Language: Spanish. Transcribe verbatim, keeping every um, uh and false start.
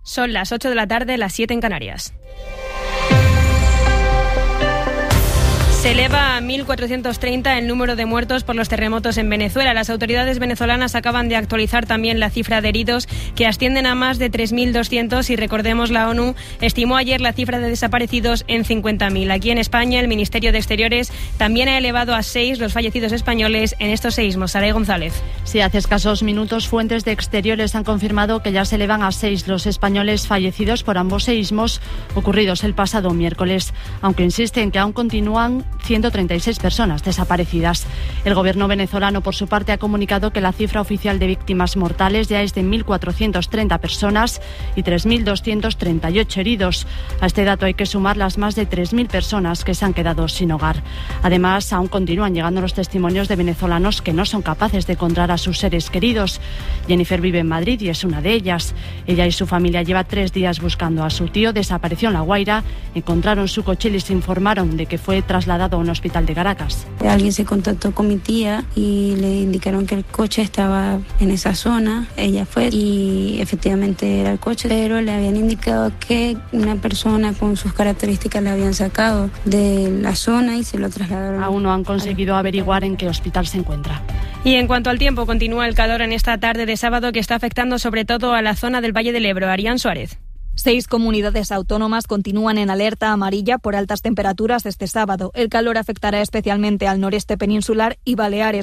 Son las ocho de la tarde, las siete en Canarias. Se eleva a mil cuatrocientos treinta el número de muertos por los terremotos en Venezuela. Las autoridades venezolanas acaban de actualizar también la cifra de heridos, que ascienden a más de tres mil doscientos, y recordemos, la ONU estimó ayer la cifra de desaparecidos en cincuenta mil. Aquí en España, el Ministerio de Exteriores también ha elevado a seis los fallecidos españoles en estos seísmos. Saray González. Sí, hace escasos minutos fuentes de Exteriores han confirmado que ya se elevan a seis los españoles fallecidos por ambos seísmos ocurridos el pasado miércoles, aunque insisten que aún continúan ciento treinta y seis personas desaparecidas. El gobierno venezolano, por su parte, ha comunicado que la cifra oficial de víctimas mortales ya es de mil cuatrocientas treinta personas y tres mil doscientos treinta y ocho heridos. A este dato hay que sumar las más de tres mil personas que se han quedado sin hogar. Además, aún continúan llegando los testimonios de venezolanos que no son capaces de encontrar a sus seres queridos. Jennifer vive en Madrid y es una de ellas. Ella y su familia lleva tres días buscando a su tío. Desapareció en La Guaira, encontraron su coche y les informaron de que fue trasladado a un hospital de Caracas. Alguien se contactó con mi tía y le indicaron que el coche estaba en esa zona. Ella fue y efectivamente era el coche, pero le habían indicado que una persona con sus características la habían sacado de la zona y se lo trasladaron. Aún no han conseguido averiguar en qué hospital se encuentra. Y en cuanto al tiempo, continúa el calor en esta tarde de sábado, que está afectando sobre todo a la zona del Valle del Ebro. Arián Suárez. Seis comunidades autónomas continúan en alerta amarilla por altas temperaturas este sábado. El calor afectará especialmente al noreste peninsular y Baleares.